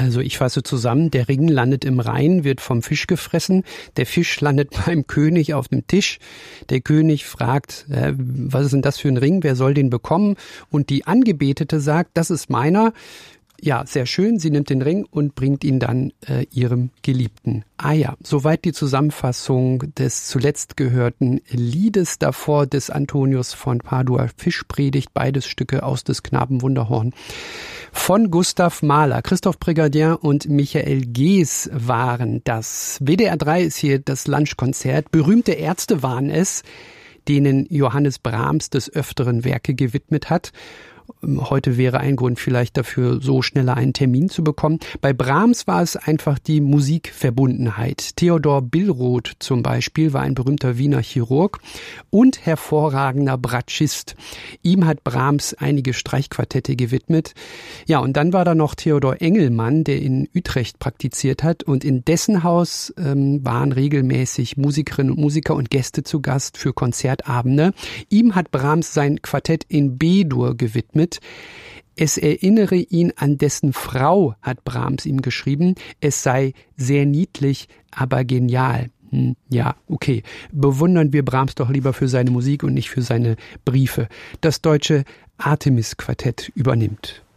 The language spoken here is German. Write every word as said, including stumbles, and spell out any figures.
Also ich fasse zusammen, der Ring landet im Rhein, wird vom Fisch gefressen, der Fisch landet beim König auf dem Tisch, der König fragt, äh, was ist denn das für ein Ring, wer soll den bekommen? Und die Angebetete sagt, das ist meiner. Ja, sehr schön, sie nimmt den Ring und bringt ihn dann äh, ihrem Geliebten. Ah ja, soweit die Zusammenfassung des zuletzt gehörten Liedes davor des Antonius von Padua, Fischpredigt, beides Stücke aus des Knaben Wunderhorn. Von Gustav Mahler, Christoph Brigadier und Michael Gees waren das. W D R drei ist hier das Lunchkonzert. Berühmte Ärzte waren es, denen Johannes Brahms des Öfteren Werke gewidmet hat. Heute wäre ein Grund vielleicht dafür, so schneller einen Termin zu bekommen. Bei Brahms war es einfach die Musikverbundenheit. Theodor Billroth zum Beispiel war ein berühmter Wiener Chirurg und hervorragender Bratschist. Ihm hat Brahms einige Streichquartette gewidmet. Ja, und dann war da noch Theodor Engelmann, der in Utrecht praktiziert hat. Und in dessen Haus ähm, waren regelmäßig Musikerinnen und Musiker und Gäste zu Gast für Konzertabende. Ihm hat Brahms sein Quartett in B-Dur gewidmet. Es erinnere ihn an dessen Frau, hat Brahms ihm geschrieben. Es sei sehr niedlich, aber genial. Hm, ja, okay. Bewundern wir Brahms doch lieber für seine Musik und nicht für seine Briefe. Das deutsche Artemis-Quartett übernimmt.